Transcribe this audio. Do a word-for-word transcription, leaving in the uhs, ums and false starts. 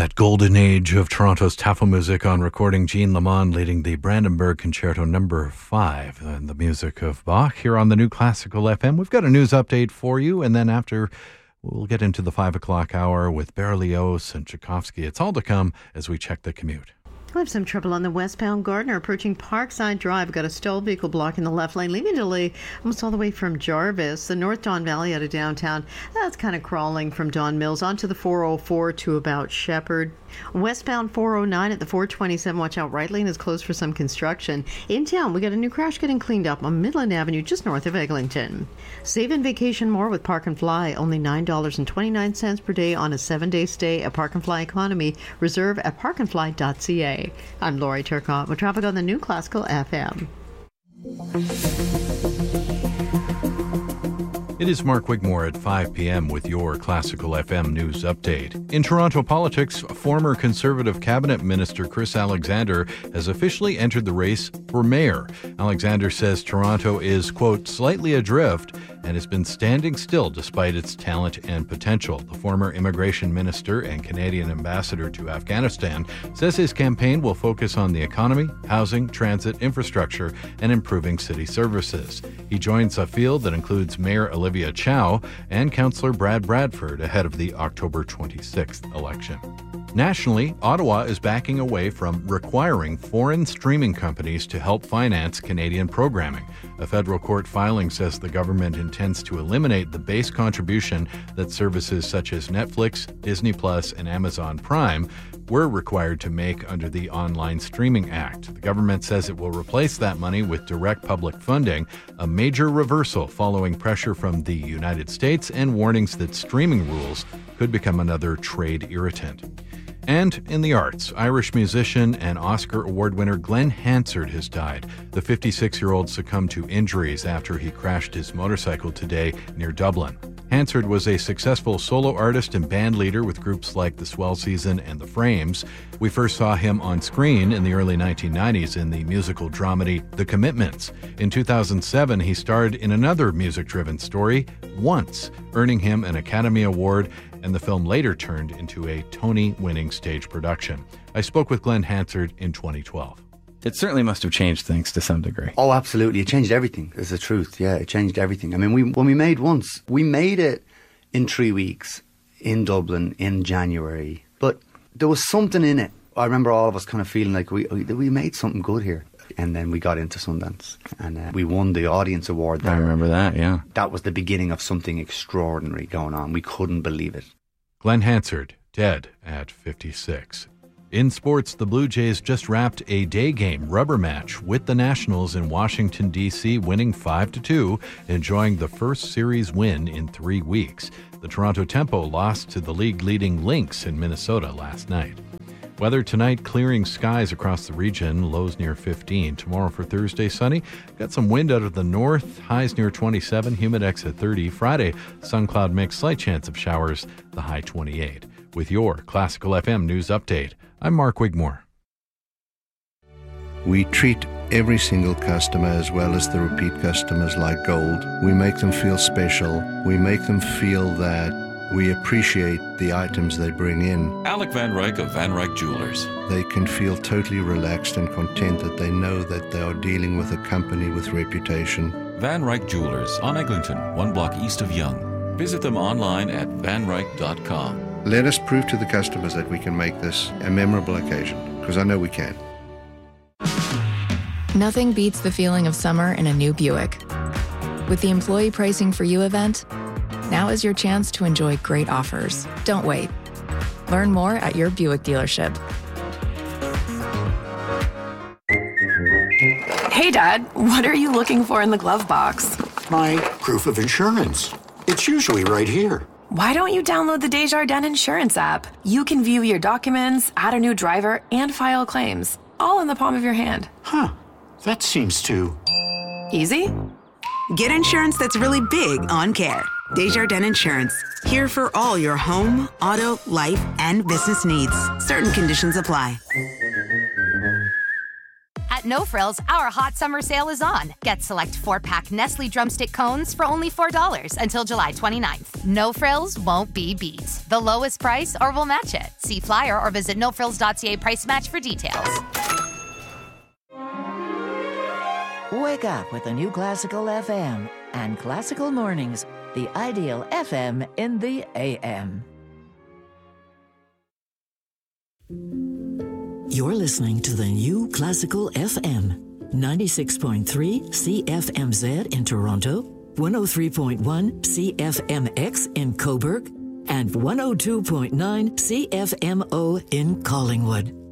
That golden age of Toronto's Tafelmusik on recording, Jean Lamond leading the Brandenburg Concerto number five and the music of Bach here on the New Classical F M. We've got a news update for you, and then after we'll get into the five o'clock hour with Berlioz and Tchaikovsky. It's all to come as we check the commute. We have some trouble on the westbound Gardner approaching Parkside Drive. Got a stalled vehicle blocking the left lane, leaving delay almost all the way from Jarvis. The North Don Valley out of downtown, that's kind of crawling from Don Mills onto the four oh four to about Shepherd. Westbound four oh nine at the four twenty-seven, watch out, right lane is closed for some construction. In town, we got a new crash getting cleaned up on Midland Avenue, just north of Eglinton. Save and vacation more with Park and Fly, only nine dollars and twenty-nine cents per day on a seven-day stay at Park and Fly Economy. Reserve at park and fly dot c a. I'm Lori Turcotte with traffic on the New Classical F M. It is Mark Wigmore at five p.m. with your Classical F M news update. In Toronto politics, former Conservative Cabinet Minister Chris Alexander has officially entered the race for mayor. Alexander says Toronto is, quote, slightly adrift and has been standing still despite its talent and potential. The former immigration minister and Canadian ambassador to Afghanistan says his campaign will focus on the economy, housing, transit, infrastructure, and improving city services. He joins a field that includes Mayor Olivia Chow and Councillor Brad Bradford ahead of the October twenty-sixth election. Nationally, Ottawa is backing away from requiring foreign streaming companies to help finance Canadian programming. A federal court filing says the government intends to eliminate the base contribution that services such as Netflix, Disney Plus, and Amazon Prime were required to make under the Online Streaming Act. The government says it will replace that money with direct public funding, a major reversal following pressure from the United States and warnings that streaming rules could become another trade irritant. And in the arts, Irish musician and Oscar Award winner Glenn Hansard has died. The fifty-six-year-old succumbed to injuries after he crashed his motorcycle today near Dublin. Hansard was a successful solo artist and band leader with groups like the Swell Season and the Frames. We first saw him on screen in the early nineteen nineties in the musical dramedy The Commitments. In two thousand seven, he starred in another music-driven story, Once, earning him an Academy Award, and the film later turned into a Tony-winning stage production. I spoke with Glenn Hansard in twenty twelve. It certainly must have changed things to some degree. Oh, absolutely. It changed everything, is the truth. Yeah, it changed everything. I mean, we when we made Once, we made it in three weeks in Dublin in January. But there was something in it. I remember all of us kind of feeling like we we made something good here. And then we got into Sundance and uh, we won the Audience Award there. I remember that, yeah. That was the beginning of something extraordinary going on. We couldn't believe it. Glenn Hansard, dead at fifty-six. In sports, the Blue Jays just wrapped a day game rubber match with the Nationals in Washington, D C, winning five to two, enjoying the first series win in three weeks. The Toronto Tempo lost to the league-leading Lynx in Minnesota last night. Weather tonight, clearing skies across the region, lows near fifteen. Tomorrow for Thursday, sunny. Got some wind out of the north, highs near twenty-seven, humidex at thirty. Friday, sun cloud mix, slight chance of showers, the high twenty-eight. With your Classical F M news update, I'm Mark Wigmore. We treat every single customer as well as the repeat customers like gold. We make them feel special. We make them feel that we appreciate the items they bring in. Alec Van Ryk of Van Ryk Jewelers. They can feel totally relaxed and content that they know that they are dealing with a company with reputation. Van Ryk Jewelers on Eglinton, one block east of Yonge. Visit them online at van ryk dot com. Let us prove to the customers that we can make this a memorable occasion, because I know we can. Nothing beats the feeling of summer in a new Buick. With the Employee Pricing for You event, now is your chance to enjoy great offers. Don't wait. Learn more at your Buick dealership. Hey, Dad, what are you looking for in the glove box? My proof of insurance. It's usually right here. Why don't you download the Desjardins Insurance app? You can view your documents, add a new driver, and file claims, all in the palm of your hand. Huh. That seems too... easy? Get insurance that's really big on care. Desjardins Insurance. Here for all your home, auto, life, and business needs. Certain conditions apply. At At No Frills, our hot summer sale is on. Get select four-pack Nestle Drumstick cones for only four dollars until July twenty-ninth. No Frills won't be beat. The lowest price or we'll match it. See flyer or visit no frills dot c a price match for details. Wake up with the new Classical F M and Classical Mornings, the ideal F M in the A M. You're listening to the new Classical F M, ninety-six point three C F M Z in Toronto, one oh three point one C F M X in Cobourg, and one oh two point nine C F M O in Collingwood.